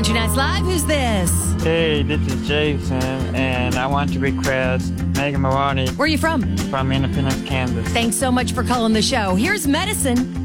Country Nights Live, who's this? Hey, this is Jason, and I want to request Megan Maroney Where are you from? from Independence, Kansas. Thanks so much for calling the show. Here's Medicine.